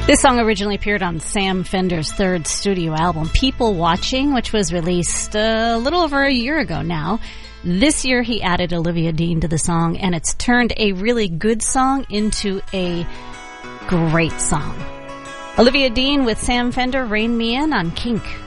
This song originally appeared on Sam Fender's third studio album, People Watching, which was released a little over a year ago now. This year he added Olivia Dean to the song, and it's turned a really good song into a great song. Olivia Dean with Sam Fender, Rein Me In on Kink.